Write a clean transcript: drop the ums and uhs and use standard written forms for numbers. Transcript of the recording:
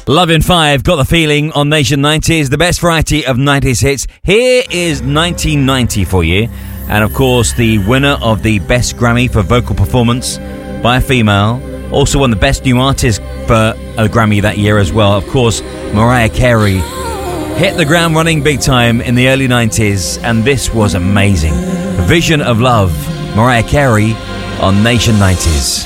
Love in 5, Got the Feeling on Nation 90s, the best variety of 90s hits. Here is 1990 for you. And of course, the winner of the Best Grammy for Vocal Performance by a female. Also won the Best New Artist for a Grammy that year as well. Of course, Mariah Carey hit the ground running big time in the early 90s. And this was amazing. Vision of Love, Mariah Carey on Nation 90s.